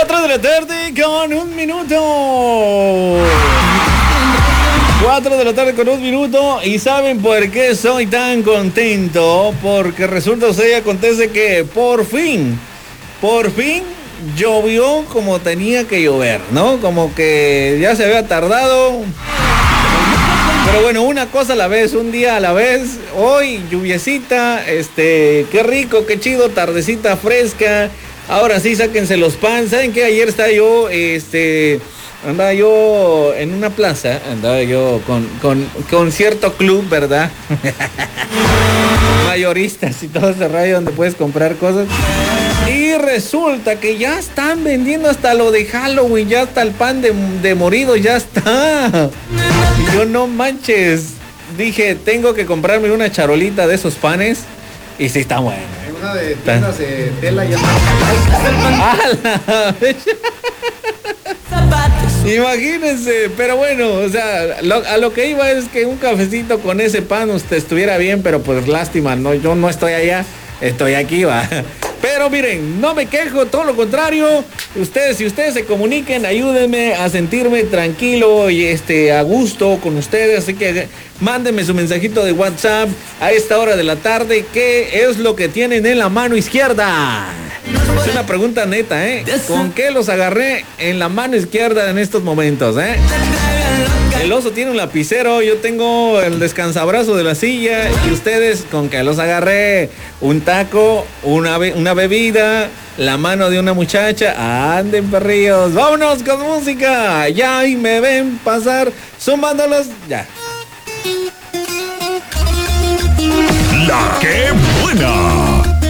4 de la tarde con 1 minuto. 4 de la tarde con 1 minuto. ¿Y saben por qué soy tan contento? Porque resulta, o sea, acontece que por fin llovió como tenía que llover, ¿no? Como que ya se había tardado. Pero bueno, una cosa a la vez, un día a la vez. Hoy, lluviecita, qué rico, qué chido, tardecita fresca. Ahora sí, sáquense los pants. ¿Saben qué? Ayer estaba yo, andaba yo en una plaza, andaba yo con cierto club, ¿verdad? Mayoristas y todo ese rayo donde puedes comprar cosas. Y resulta que ya están vendiendo hasta lo de Halloween, ya hasta el pan de morido, ya está. Y yo, no manches, dije, tengo que comprarme una charolita de esos panes. Y sí, está bueno. Una de tiendas de tela ya está. Imagínense, pero bueno, o sea, a lo que iba es que un cafecito con ese pan usted estuviera bien, pero pues lástima, no, yo no estoy allá, estoy aquí, va. Pero miren, no me quejo, todo lo contrario. Si ustedes se comuniquen, ayúdenme a sentirme tranquilo y a gusto con ustedes. Así que mándenme su mensajito de WhatsApp a esta hora de la tarde. ¿Qué es lo que tienen en la mano izquierda? Es una pregunta neta, ¿eh? ¿Con qué los agarré en la mano izquierda en estos momentos, eh? El oso tiene un lapicero, yo tengo el descansabrazo de la silla. ¿Y ustedes con qué los agarré? Un taco, una bebida, la mano de una muchacha. Anden, perrillos, vámonos con música. Ya ahí me ven pasar, zumbándolos, ya. La que buena.